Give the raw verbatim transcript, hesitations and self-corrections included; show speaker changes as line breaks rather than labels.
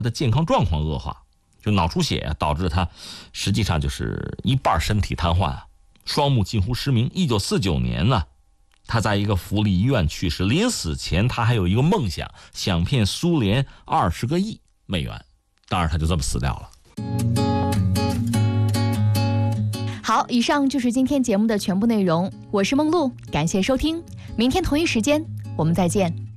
的健康状况恶化，就脑出血导致他实际上就是一半身体瘫痪啊，双目近乎失明。一九四九年呢，他在一个福利医院去世。临死前他还有一个梦想，想骗苏联二十个亿美元，当然他就这么死掉了。
好，以上就是今天节目的全部内容，我是梦露，感谢收听，明天同一时间我们再见。